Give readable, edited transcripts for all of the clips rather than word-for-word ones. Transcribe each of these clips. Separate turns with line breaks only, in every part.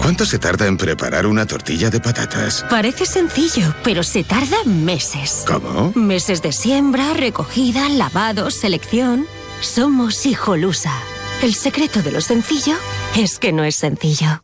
¿Cuánto se tarda en preparar una tortilla de patatas?
Parece sencillo, pero se tarda meses.
¿Cómo?
Meses de siembra, recogida, lavado, selección. Somos Hijolusa. El secreto de lo sencillo es que no es sencillo.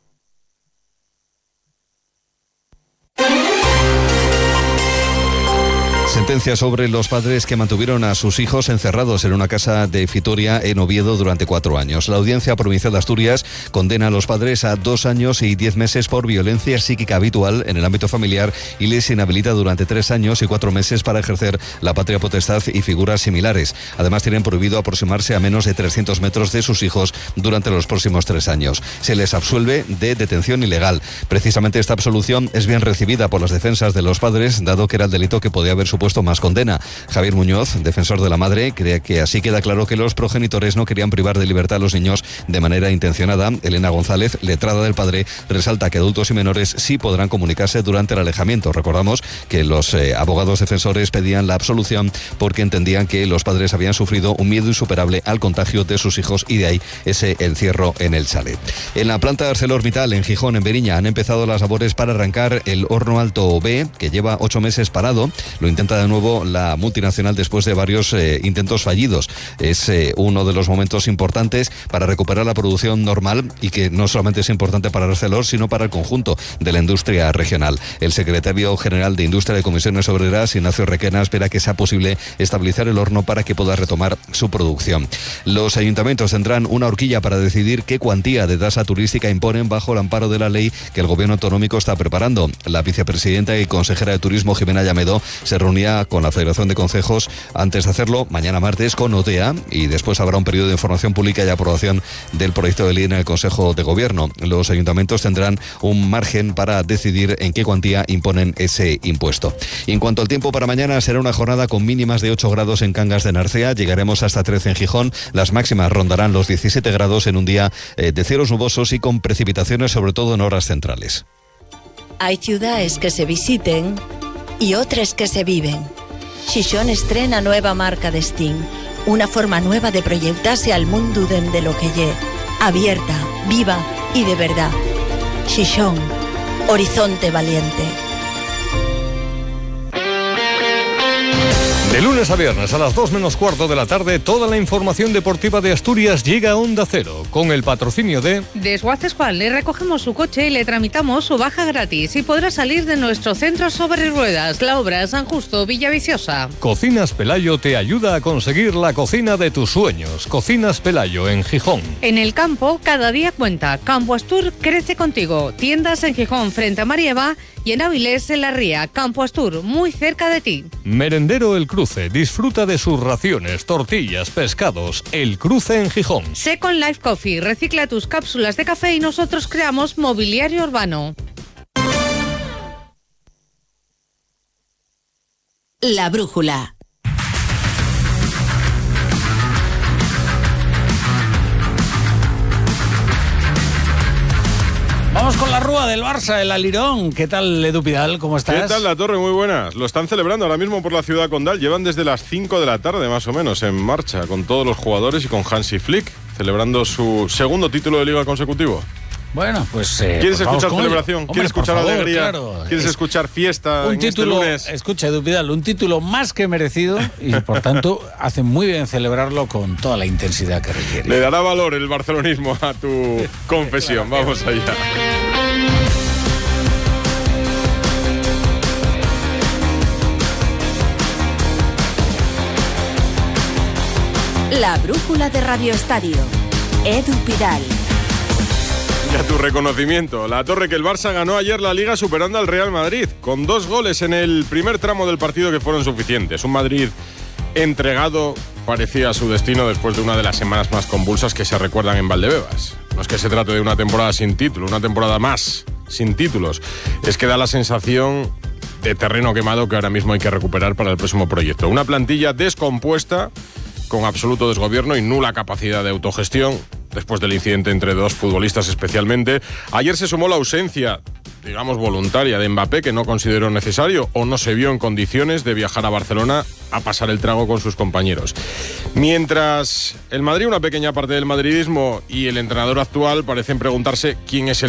Sentencia sobre los padres que mantuvieron a sus hijos encerrados en una casa de Fitoria en Oviedo durante 4 años. La Audiencia Provincial de Asturias condena a los padres a 2 años y 10 meses por violencia psíquica habitual en el ámbito familiar y les inhabilita durante 3 años y 4 meses para ejercer la patria potestad y figuras similares. Además, tienen prohibido aproximarse a menos de 300 metros de sus hijos durante los próximos 3 años. Se les absuelve de detención ilegal. Precisamente esta absolución es bien recibida por las defensas de los padres, dado que era el delito que podía haber supuesto más condena. Javier Muñoz, defensor de la madre, cree que así queda claro que los progenitores no querían privar de libertad a los niños de manera intencionada. Elena González, letrada del padre, resalta que adultos y menores sí podrán comunicarse durante el alejamiento. Recordamos que los abogados defensores pedían la absolución porque entendían que los padres habían sufrido un miedo insuperable al contagio de sus hijos y de ahí ese encierro en el chalet. En la planta de ArcelorMittal en Gijón, en Beriña, han empezado las labores para arrancar el horno alto B, que lleva 8 meses parado. Lo intenta de nuevo la multinacional después de varios intentos fallidos. Es uno de los momentos importantes para recuperar la producción normal y que no solamente es importante para Arcelor, sino para el conjunto de la industria regional. El secretario general de Industria de Comisiones Obreras, Ignacio Requena, espera que sea posible estabilizar el horno para que pueda retomar su producción. Los ayuntamientos tendrán una horquilla para decidir qué cuantía de tasa turística imponen bajo el amparo de la ley que el gobierno autonómico está preparando. La vicepresidenta y consejera de Turismo, Jimena Llamedo, se reunía con la Federación de Concejos antes de hacerlo mañana martes con OTEA y después habrá un periodo de información pública y aprobación del proyecto de ley en el Consejo de Gobierno. Los ayuntamientos tendrán un margen para decidir en qué cuantía imponen ese impuesto. Y en cuanto al tiempo para mañana, será una jornada con mínimas de 8 grados en Cangas de Narcea, llegaremos hasta 13 en Gijón, las máximas rondarán los 17 grados en un día de cielos nubosos y con precipitaciones sobre todo en horas centrales.
Hay ciudades que se visiten y otras que se viven. Xixón estrena nueva marca de Steam, una forma nueva de proyectarse al mundo dende lo que lle, abierta, viva y de verdad. Xixón, horizonte valiente.
De lunes a viernes a las 2 menos cuarto de la tarde, toda la información deportiva de Asturias llega a Onda Cero, con el patrocinio de
Desguaces Juan. Le recogemos su coche y le tramitamos su baja gratis y podrá salir de nuestro centro sobre ruedas, La Obra, San Justo, Villaviciosa.
Cocinas Pelayo te ayuda a conseguir la cocina de tus sueños. Cocinas Pelayo en Gijón.
En el campo, cada día cuenta. Campo Astur crece contigo. Tiendas en Gijón frente a Marieva y en Avilés, en La Ría. Campo Astur, muy cerca de ti.
Merendero El Cruce. Disfruta de sus raciones, tortillas, pescados. El Cruce en Gijón.
Second Life Coffee. Recicla tus cápsulas de café y nosotros creamos mobiliario urbano.
La brújula.
Vamos con la rúa del Barça, el Alirón. ¿Qué tal, Edu Pidal? ¿Cómo estás?
¿Qué tal, La Torre? Muy buenas. Lo están celebrando ahora mismo por la ciudad condal. Llevan desde las 5 de la tarde, más o menos, en marcha, con todos los jugadores y con Hansi Flick, celebrando su segundo título de Liga consecutivo.
Bueno, pues...
¿Quieres escuchar celebración?
Hombre,
¿Quieres escuchar
favor,
alegría?
Claro.
¿Quieres escuchar fiesta
un
en
título,
este lunes?
Escucha, Edu Pidal, un título más que merecido y, por tanto, hace muy bien celebrarlo con toda la intensidad que requiere.
Le dará valor el barcelonismo a tu confesión. Claro, vamos allá.
La brújula de Radio Estadio. Edu Pidal.
Y a tu reconocimiento, La Torre, que el Barça ganó ayer la Liga superando al Real Madrid, con 2 goles en el primer tramo del partido que fueron suficientes. Un Madrid entregado parecía a su destino después de una de las semanas más convulsas que se recuerdan en Valdebebas. No es que se trate de una temporada sin título, una temporada más sin títulos. Es que da la sensación de terreno quemado que ahora mismo hay que recuperar para el próximo proyecto. Una plantilla descompuesta, con absoluto desgobierno y nula capacidad de autogestión, después del incidente entre 2 futbolistas especialmente. Ayer se sumó la ausencia, digamos voluntaria, de Mbappé, que no consideró necesario o no se vio en condiciones de viajar a Barcelona a pasar el trago con sus compañeros. Mientras el Madrid, una pequeña parte del madridismo y el entrenador actual parecen preguntarse quién es el